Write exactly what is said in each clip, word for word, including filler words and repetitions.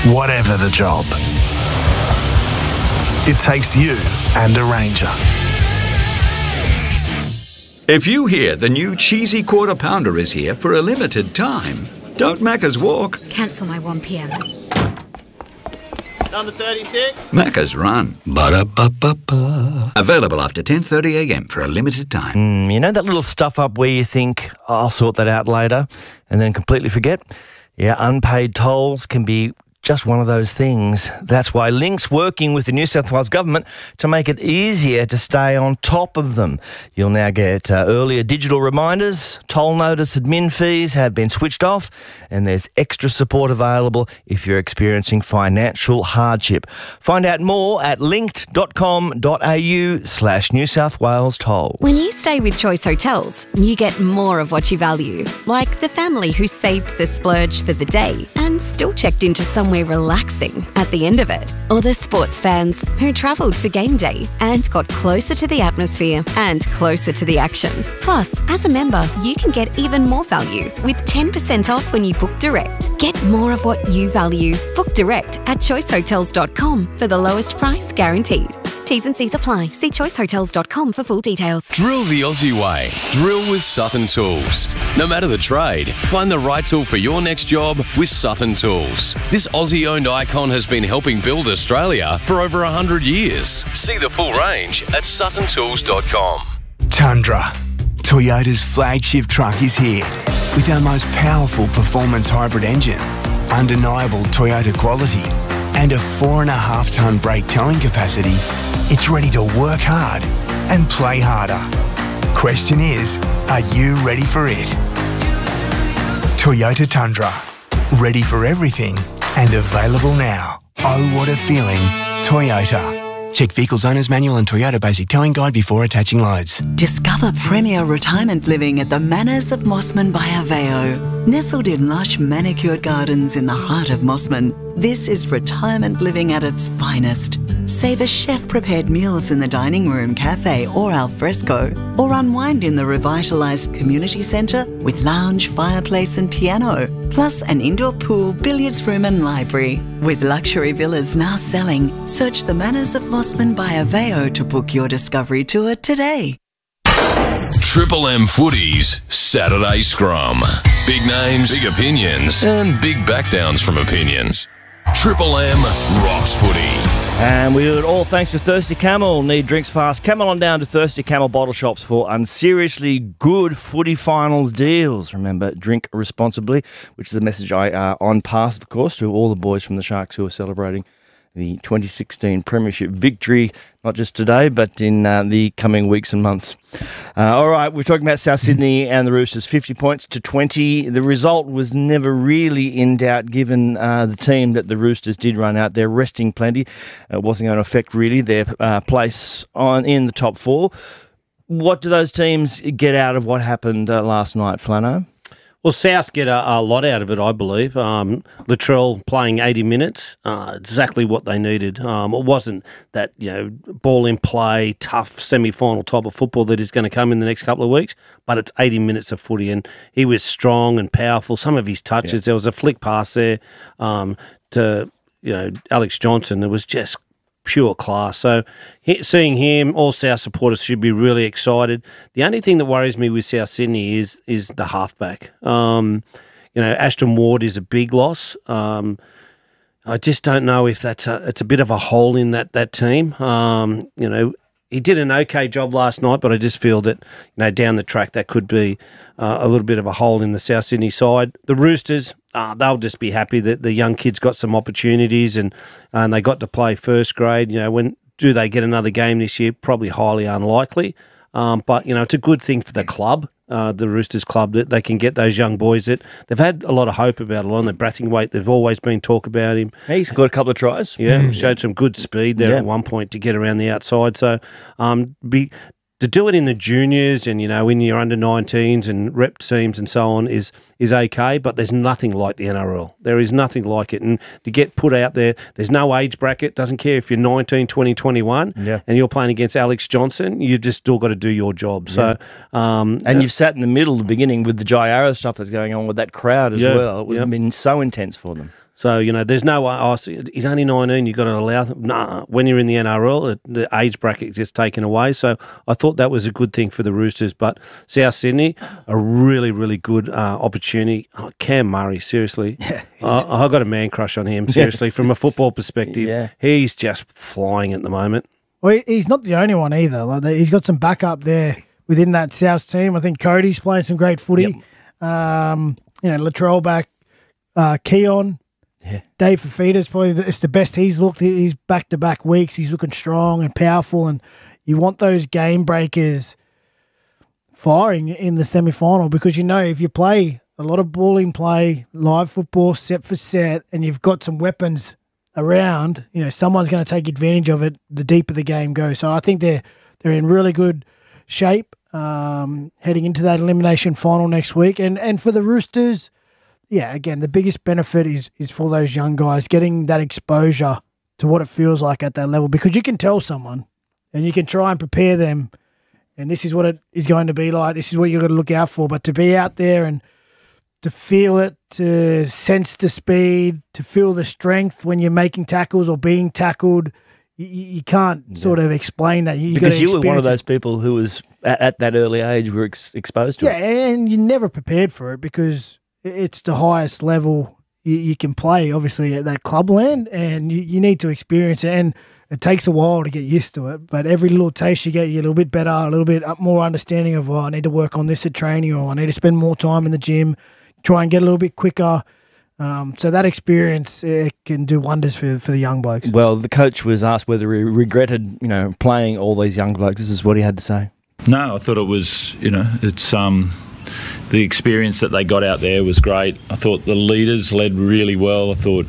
Whatever the job, it takes you and a Ranger. If you hear the new cheesy quarter pounder is here for a limited time, don't Macca's walk. Cancel my one p m. Number thirty-six. Macca's run. Ba-da-ba-ba-ba. Available after ten thirty a m for a limited time. Mm, you know that little stuff up where you think, oh, I'll sort that out later, and then completely forget? Yeah, unpaid tolls can be just one of those things. That's why Link's working with the New South Wales Government to make it easier to stay on top of them. You'll now get uh, earlier digital reminders, toll notice admin fees have been switched off, and there's extra support available if you're experiencing financial hardship. Find out more at linked.com.au slash New South Wales toll. When you stay with Choice Hotels, you get more of what you value, like the family who saved the splurge for the day and still checked into somewhere relaxing at the end of it. Or the sports fans who travelled for game day and got closer to the atmosphere and closer to the action. Plus, as a member, you can get even more value with ten percent off when you book direct. Get more of what you value. Book direct at choice hotels dot com for the lowest price guaranteed. T's and C's apply. See choice hotels dot com for full details. Drill the Aussie way. Drill with Sutton Tools. No matter the trade, find the right tool for your next job with Sutton Tools. This Aussie-owned icon has been helping build Australia for over one hundred years. See the full range at sutton tools dot com. Tundra. Toyota's flagship truck is here with our most powerful performance hybrid engine, undeniable Toyota quality, and a four and a half tonne brake towing capacity. It's ready to work hard and play harder. Question is, are you ready for it? Toyota Tundra. Ready for everything and available now. Oh, what a feeling. Toyota. Check Vehicles Owner's Manual and Toyota Basic Towing Guide before attaching loads. Discover premier retirement living at the Manors of Mossman by Aveo. Nestled in lush manicured gardens in the heart of Mossman, this is retirement living at its finest. Savour chef-prepared meals in the dining room, cafe or al fresco, or unwind in the revitalised community centre with lounge, fireplace and piano, plus an indoor pool, billiards room and library. With luxury villas now selling, search the Manors of Mossman by Aveo to book your discovery tour today. Triple M Footy's Saturday Scrum. Big names, big opinions, and big backdowns from opinions. Triple M rocks footy. And we do it all thanks to Thirsty Camel. Need drinks fast? Camel on down to Thirsty Camel bottle shops for unseriously good footy finals deals. Remember, drink responsibly, which is a message I uh, on pass, of course, to all the boys from the Sharks who are celebrating the twenty sixteen Premiership victory, not just today, but in uh, the coming weeks and months. Uh, all right, we're talking about South Sydney and the Roosters, fifty points to twenty. The result was never really in doubt given uh, the team that the Roosters did run out. They're resting plenty. It wasn't going to affect really their uh, place on in the top four. What do those teams get out of what happened uh, last night, Flano? Well, South get a, a lot out of it, I believe. Um, Latrell playing eighty minutes, uh, exactly what they needed. Um, it wasn't that, you know, ball in play, tough semi-final type of football that is going to come in the next couple of weeks, but it's eighty minutes of footy, and he was strong and powerful. Some of his touches, yeah. There was a flick pass there um, to, you know, Alex Johnson that was just pure class. So he, seeing him, all South supporters should be really excited. The only thing that worries me with South Sydney is is the halfback. Um, you know, Ashton Ward is a big loss. Um, I just don't know if that's a, it's a bit of a hole in that that team. Um, you know, he did an okay job last night, but I just feel that, you know, down the track that could be uh, a little bit of a hole in the South Sydney side. The Roosters, Uh, they'll just be happy that the young kids got some opportunities and and they got to play first grade. You know, when do they get another game this year? Probably highly unlikely. Um, but, you know, it's a good thing for the club, uh, the Roosters club, that they can get those young boys that they've had a lot of hope about. Along the Brathwaite, they've always been talk about him. He's got a couple of tries. Yeah, mm. showed some good speed there yeah. at one point to get around the outside. So um, be... to do it in the juniors and, you know, in your under nineteens and rep teams and so on is is okay, but there's nothing like the N R L. There is nothing like it. And to get put out there, there's no age bracket. Doesn't care if you're nineteen, twenty, twenty-one yeah. and you're playing against Alex Johnson, you've just still got to do your job. So, yeah. um, And you've sat in the middle at the beginning with the Jai Arrow stuff that's going on with that crowd as yeah, well. It would yeah. have been so intense for them. So, you know, there's no way, oh, he's only nineteen, you've got to allow them. Nah, when you're in the N R L, the age bracket gets taken away. So I thought that was a good thing for the Roosters. But South Sydney, a really, really good uh, opportunity. Oh, Cam Murray, seriously. Yeah, I, I got a man crush on him, seriously, from a football perspective. Yeah. He's just flying at the moment. Well, he's not the only one either. Like, he's got some backup there within that South team. I think Cody's playing some great footy. Yep. Um, you know, Latrell back, uh, Keon. Yeah. Dave Fafita's probably the, it's the best he's looked. He's back-to-back weeks. He's looking strong and powerful, and you want those game breakers firing in the semi-final because, you know, if you play a lot of balling play, live football, set for set, and you've got some weapons around, you know, someone's going to take advantage of it the deeper the game goes. So I think they're, they're in really good shape um, heading into that elimination final next week. And, and for the Roosters, yeah, again, the biggest benefit is is for those young guys getting that exposure to what it feels like at that level, because you can tell someone and you can try and prepare them, and this is what it is going to be like. This is what you've got to look out for. But to be out there and to feel it, to sense the speed, to feel the strength when you're making tackles or being tackled, you, you can't yeah. sort of explain that. You because you were one of those people who was at, at that early age were ex- exposed to yeah, it. Yeah, and you're never prepared for it because it's the highest level you, you can play, obviously, at that clubland, and you, you need to experience it. And it takes a while to get used to it, but every little taste you get, you get a little bit better, a little bit more understanding of, oh, I need to work on this at training, or I need to spend more time in the gym, try and get a little bit quicker. Um, so that experience it can do wonders for for the young blokes. Well, the coach was asked whether he regretted, you know, playing all these young blokes. This is what he had to say. No, I thought it was, you know, it's um. the experience that they got out there was great. I thought the leaders led really well. I thought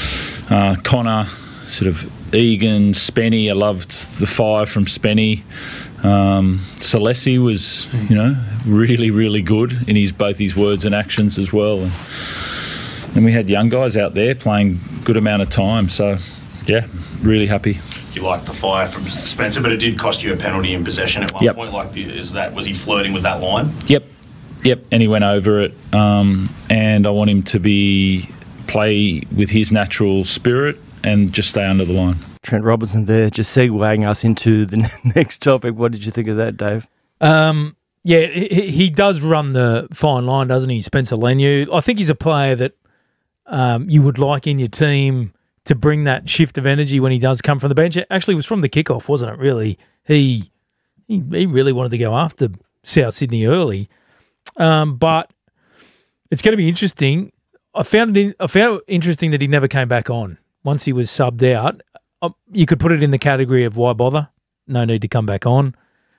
uh, Connor, sort of Egan, Spenny. I loved the fire from Spenny. Um, Salesi was, you know, really, really good in his both his words and actions as well. And, and we had young guys out there playing good amount of time. So, yeah, really happy. You liked the fire from Spencer, but it did cost you a penalty in possession at one yep. point. Like, the, is that was he flirting with that line? Yep. Yep, and he went over it, um, and I want him to be play with his natural spirit and just stay under the line. Trent Robinson there, just segueing us into the next topic. What did you think of that, Dave? Um, yeah, he, he does run the fine line, doesn't he, Spencer Leniu? I think he's a player that um, you would like in your team to bring that shift of energy when he does come from the bench. It actually was from the kickoff, wasn't it, really? He, he, he really wanted to go after South Sydney early. Um, but it's going to be interesting. I found it in, I found it interesting that he never came back on once he was subbed out. Um, you could put it in the category of why bother? No need to come back on.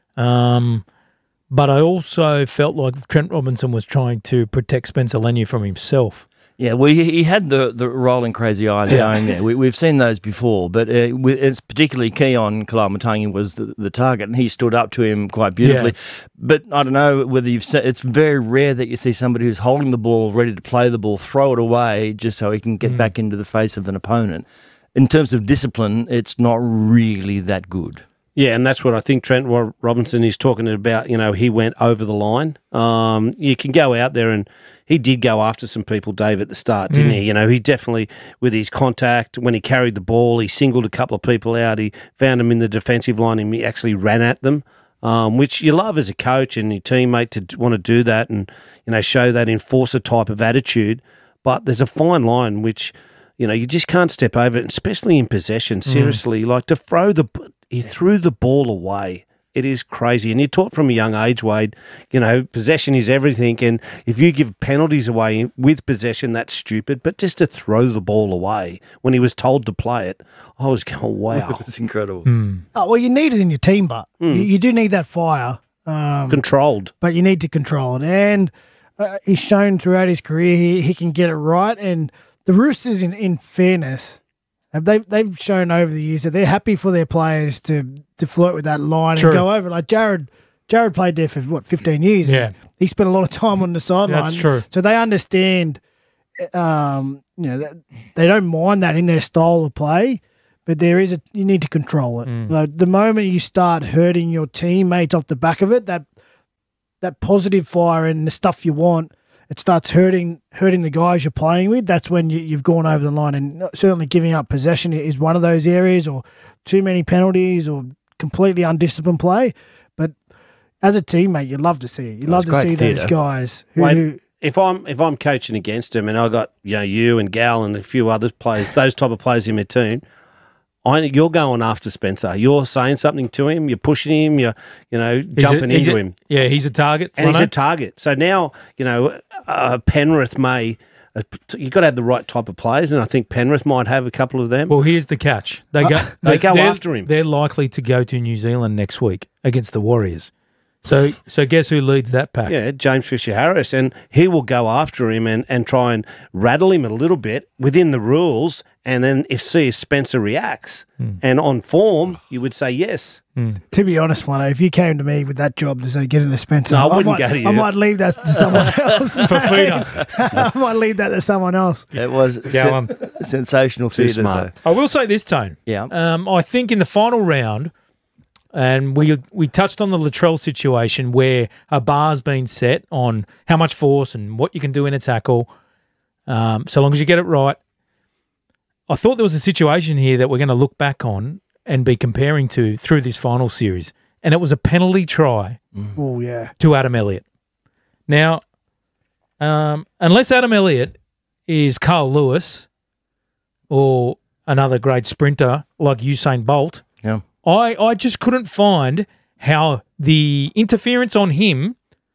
Um, but I also felt like Trent Robinson was trying to protect Spencer Leniu from himself. Yeah, well, he, he had the, the rolling crazy eyes Yeah. going there. We, we've seen those before, but uh, with- it's particularly Keon Kalamatangi was the, the target, and he stood up to him quite beautifully. Yeah. But I don't know whether you've seen, it's very rare that you see somebody who's holding the ball, ready to play the ball, throw it away just so he can get Mm. back into the face of an opponent. In terms of discipline, it's not really that good. Yeah, and that's what I think Trent Ro- Robinson is talking about. You know, he went over the line. Um, you can go out there, and he did go after some people, Dave, at the start, didn't Mm. he? You know, he definitely, with his contact, when he carried the ball, he singled a couple of people out. He found them in the defensive line, and he actually ran at them, um, which you love as a coach and your teammate to want to do that and, you know, show that enforcer type of attitude. But there's a fine line which, you know, you just can't step over it, especially in possession. Seriously, like to throw the... He threw the ball away. It is crazy. And you're taught from a young age, Wade, you know, possession is everything. And if you give penalties away with possession, that's stupid. But just to throw the ball away when he was told to play it, I was going, wow. It's incredible. Mm. Oh, well, you need it in your team, but Mm. you, you do need that fire. Um, Controlled. But you need to control it. And uh, he's shown throughout his career he, he can get it right. And the Roosters, in, in fairness, have they, they've shown over the years that they're happy for their players to, to flirt with that line True. and go over. Like Jared Jared played there for, what, fifteen years? Yeah. He spent a lot of time on the sideline. That's true. So they understand, um, you know, that they don't mind that in their style of play, but there is a, you need to control it. Mm. Like the moment you start hurting your teammates off the back of it, that that positive fire and the stuff you want, it starts hurting hurting the guys you're playing with, that's when you, you've gone over the line. And certainly giving up possession is one of those areas, or too many penalties, or completely undisciplined play. But as a teammate, you'd love to see it. You'd love to see those guys who, Wait, who if I'm if I'm coaching against them, and I got you know you and Gal and a few other players, those type of players in my team, I you're going after Spencer. You're saying something to him. You're pushing him. You're you know He's jumping a- he's into a- him. Yeah, he's a target. And he's Flano. a target. So now, you know, uh, Penrith may, uh, you've got to have the right type of players, and I think Penrith might have a couple of them. Well, here's the catch. They go. Uh, they go they're- after him. They're likely to go to New Zealand next week against the Warriors. So, so guess who leads that pack? Yeah, James Fisher-Harris, and he will go after him and, and try and rattle him a little bit within the rules, and then if see if Spencer reacts. Mm. And on form, you would say yes. Mm. To be honest, Flano, if you came to me with that job to say get into Spencer, No, I wouldn't might, go to you. I might leave that to someone else. For Fina. I might leave that to someone else. It was Go sen- on. sensational Too theatre. smart. though. I will say this, Tone. Yeah. Um, I think in the final round, and we we touched on the Latrell situation where a bar's been set on how much force and what you can do in a tackle, um, so long as you get it right. I thought there was a situation here that we're going to look back on and be comparing to through this final series, and it was a penalty try Oh, yeah. to Adam Elliott. Now, um, unless Adam Elliott is Carl Lewis or another great sprinter like Usain Bolt, Yeah. I, I just couldn't find how the interference on him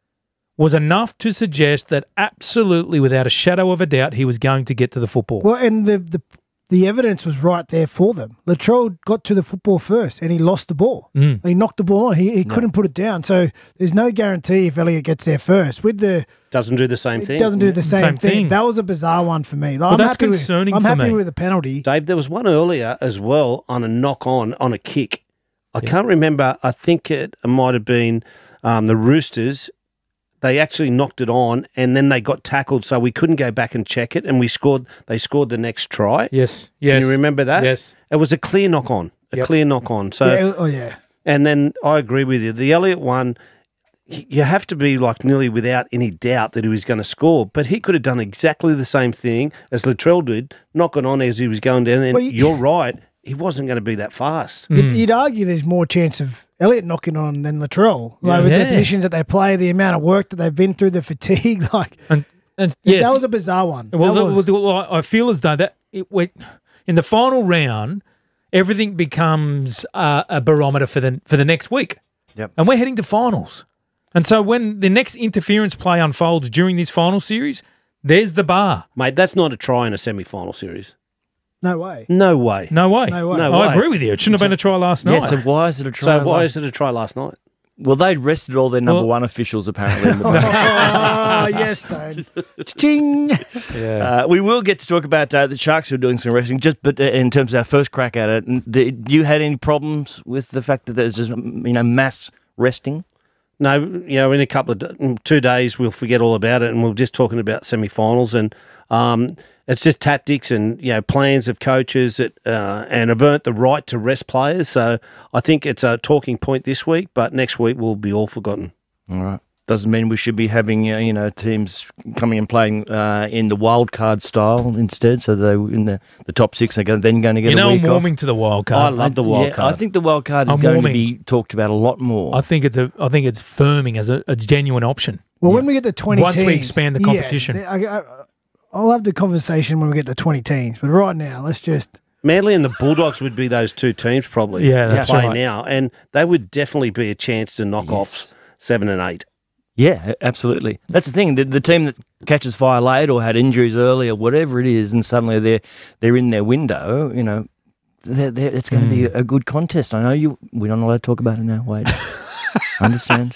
was enough to suggest that absolutely, without a shadow of a doubt, he was going to get to the football. Well, and the, the the evidence was right there for them. Latrell got to the football first, and he lost the ball. Mm. He knocked the ball on. He, he couldn't put it down. So there's no guarantee if Elliott gets there first. With the Doesn't do the same it thing. doesn't do the same, Same thing. thing. That was a bizarre one for me. Like, Well, I'm that's happy concerning with, I'm for happy me. with the penalty. Dave, there was one earlier as well on a knock on, on a kick. I can't remember. I think it might have been um, the Roosters. They actually knocked it on, and then they got tackled, so we couldn't go back and check it, and we scored. They scored the next try. Yes, yes. Can you remember that? Yes. It was a clear knock on, a Yep. clear knock on. So, Yeah, oh, yeah. and then I agree with you. The Elliott one, y- you have to be like nearly without any doubt that he was going to score, but he could have done exactly the same thing as Latrell did, knock it on as he was going down. And Well, you- you're right, he wasn't going to be that fast. Hmm. You'd, you'd argue there's more chance of Elliott knocking on than Latrell. Like with Yeah. the positions that they play, the amount of work that they've been through, the fatigue. Like And, and yes, that was a bizarre one. Well, That the- was- well, I I feel as though that it went, in the final round, everything becomes uh, a barometer for the for the next week. Yep. And we're heading to finals. And so when the next interference play unfolds during this final series, there's the bar. Mate, that's not a try in a semi-final series. no way. No way. No way. No way. No I way. agree with you. It shouldn't have been a try last night. Yeah, so why is it a try? So why like- is it a try last night? Well, they'd rested all their number Well- one officials apparently. In the back. Oh, yes, Stone. Ching. Uh, we will get to talk about uh, the Sharks who are doing some resting. Just, but uh, in terms of our first crack at it, n- did you had any problems with the fact that there's just you know mass resting? No, you know, in a couple of d- two days we'll forget all about it, and we're just talking about semi-finals, and um, it's just tactics and you know plans of coaches that uh, and have earned the right to rest players. So I think it's a talking point this week, but next week will be all forgotten. All right. Doesn't mean we should be having uh, you know teams coming and playing uh, in the wild card style instead. So they in the, the top six are going, then going to get you know, a I'm week warming off. to the wild I card. love the wild Yeah, card. I think the wild card is I'm going warming. to be talked about a lot more. I think it's a. I think it's firming as a, a genuine option. Well, when we get to twenty Once we teams, expand the yeah, competition. I, I, I'll have the conversation when we get to twenty teams. But right now, let's just. Manly and the Bulldogs would be those two teams probably. Yeah, to that's play right. now, and they would definitely be a chance to knock off seven and eight. Yeah, a- absolutely. That's the thing. The, the team that catches fire late or had injuries early or whatever it is, and suddenly they're they're in their window. You know, they're, they're, it's going to be a good contest. I know you. We're not allowed to talk about it now. Wade. Understand?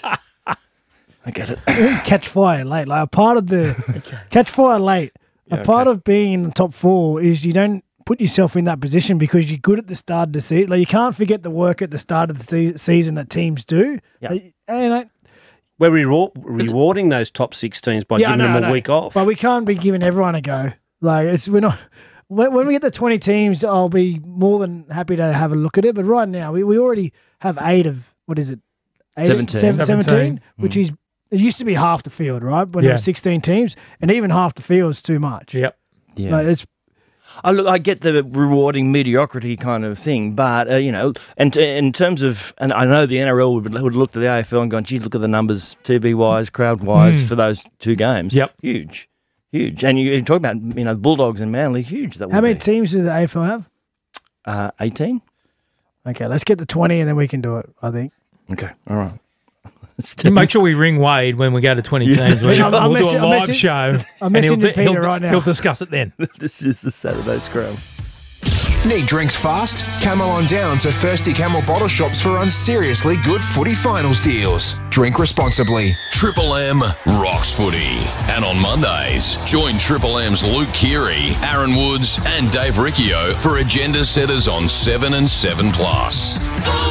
I get it. Catch fire late. Like a part of the catch fire late. Yeah, a part okay. of being in the top four is you don't put yourself in that position because you're good at the start of the season. Like you can't forget the work at the start of the se- season that teams do. Yeah. Like, and I, We're rewar- rewarding those top six teams by yeah, I giving know, them I a know. week off. But we can't be giving everyone a go. Like it's we're not. When, when we get to twenty teams, I'll be more than happy to have a look at it. But right now, we, we already have eight of what is it? Eight Seventeen. seven- Seventeen. seventeen, which Mm. is it used to be half the field, right? When Yeah. there were sixteen teams, and even half the field is too much. Yep. Yeah. Like, it's I look, I get the rewarding mediocrity kind of thing, but uh, you know, and t- in terms of, and I know the N R L would would look at the A F L and gone, geez, look at the numbers, T V wise, crowd wise, Mm. for those two games. Yep. Huge, huge. And you, you talk about, you know, Bulldogs and Manly, huge. That how would many be. teams does the A F L have? Uh, eighteen. Okay, let's get to twenty, and then we can do it. I think. Okay, all right. You make sure we ring Wade when we go to twenty teams. We'll, I'm- I'm we'll do messing- a I'm live messing- show. I'm and he'll, messaging di- Peter he'll, right now. he'll discuss it then. This is the Saturday Scrum. Need drinks fast? Camel on down to Thirsty Camel bottle shops for unseriously good footy finals deals. Drink responsibly. Triple M rocks footy. And on Mondays, join Triple M's Luke Keary, Aaron Woods, and Dave Riccio for agenda setters on seven and seven plus.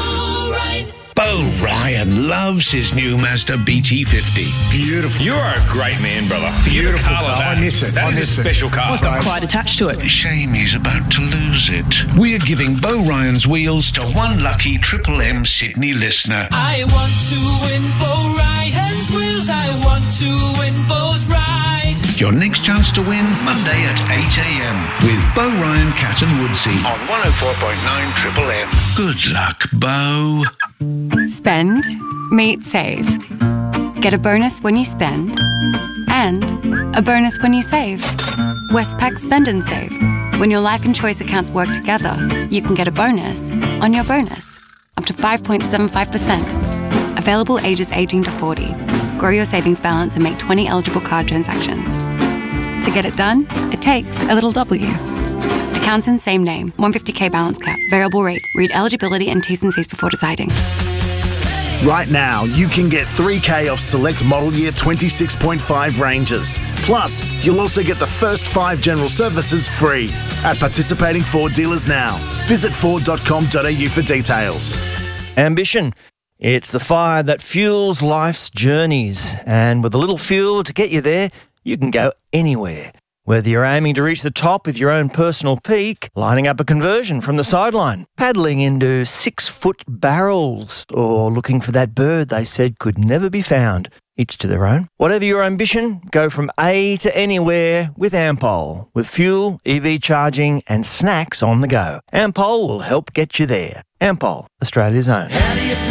Bo Ryan loves his new Mazda B T fifty. Beautiful. You are a great man, brother. To get a Beautiful car like car. that, I miss it. that I is a miss it. special car. I'm quite attached to it. Shame he's about to lose it. We're giving Bo Ryan's wheels to one lucky Triple M Sydney listener. I want to win Bo Ryan's wheels. I want to win Bo's ride. Your next chance to win Monday at eight a.m. with Bo Ryan, Cat and Woodsy on one oh four point nine Triple M. Good luck, Bo. Spend, meet, save. Get a bonus when you spend and a bonus when you save. Westpac Spend and Save. When your life and choice accounts work together, you can get a bonus on your bonus, up to five point seven five percent. Available ages eighteen to forty. Grow your savings balance and make twenty eligible card transactions. To get it done, it takes a little W. Accounts in same name, one hundred fifty k balance cap, variable rate. Read eligibility and T's and C's before deciding. Right now, you can get three K off select model year twenty-six point five Rangers. Plus, you'll also get the first five general services free at participating Ford dealers now. Visit ford dot com dot a u for details. Ambition. It's the fire that fuels life's journeys. And with a little fuel to get you there, you can go anywhere. Whether you're aiming to reach the top of your own personal peak, lining up a conversion from the sideline, paddling into six-foot barrels, or looking for that bird they said could never be found, each to their own. Whatever your ambition, go from A to anywhere with Ampol, with fuel, E V charging and snacks on the go. Ampol will help get you there. Ampol, Australia's own.